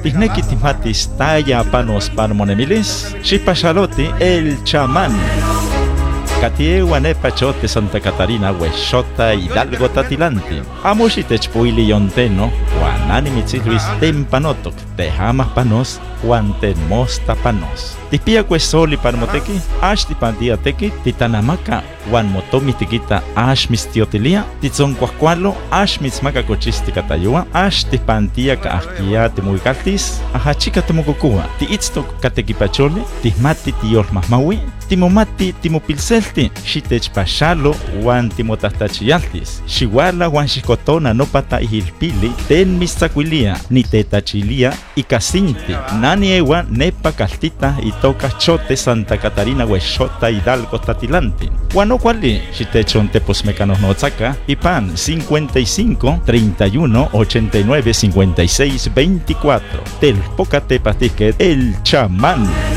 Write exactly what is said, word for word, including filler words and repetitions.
Tihneki timatis taya panos palmonemilis, Xipachalote el chamán. Katie Guanepachote Santa Catarina Huexota Hidalgo Tatilanti. Amuxitechpuili yonteno, Juanani Mitzilhuis Tempanotoc, Tejamas Panos, Juan Tenmosta Panos. Tipia Cuesoli Parmoteki, Ash Tipandia Teki, Titanamaca, Juan Motomi Tiquita, Ash Mistiotilia, Titzon Cuascualo, Ash Mitzmaca Cochistica Tayua, Ash Tipantia Caahkia Temuicatis, Ahachica Temucucua, Tiitztoc Catequipachole, Tismati Tior Masmawi, Timomati Timopilselti, Xitech Pachalo, Juan Timotastachialtis, Xihuala Juan Xicotona no pata ihilpili, Ten Mistaquilia, ni Tetachilia, y Casinti, Nani Ewa Nepa Castita y Toca Chote Santa Catarina Huexota Hidalgo Tatilanti. Juano Cuali, Xitechon Tepos Mecanos Nozaca, y Pan cincuenta y cinco, treinta y uno, ochenta y nueve, cincuenta y seis, veinticuatro. Del Pocatepa Ticket, el chamán.